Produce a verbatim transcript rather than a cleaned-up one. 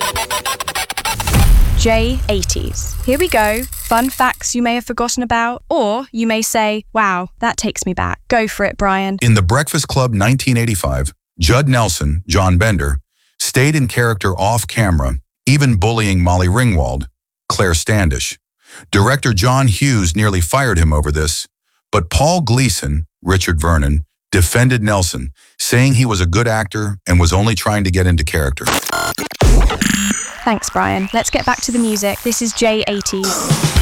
J eighties. Here we go. Fun facts you may have forgotten about, or you may say, wow, that takes me back. Go for it, Brian. In The Breakfast Club nineteen eighty-five, Judd Nelson, John Bender, stayed in character off-camera, even bullying Molly Ringwald, Claire Standish. Director John Hughes nearly fired him over this, but Paul Gleason, Richard Vernon, defended Nelson, saying he was a good actor and was only trying to get into character. Thanks, Brian. Let's get back to the music. This is J eighties.